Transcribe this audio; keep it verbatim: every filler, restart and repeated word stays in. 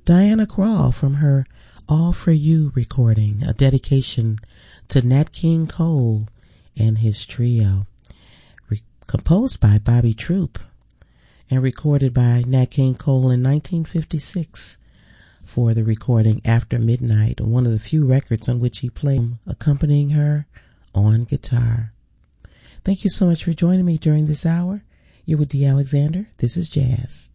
Diana Krall from her All For You recording, a dedication to Nat King Cole and his trio, Re- composed by Bobby Troup and recorded by Nat King Cole in nineteen fifty-six for the recording After Midnight, one of the few records on which he played, accompanying her on guitar. Thank you so much for joining me during this hour. You're with Dee Alexander. This is Jazz.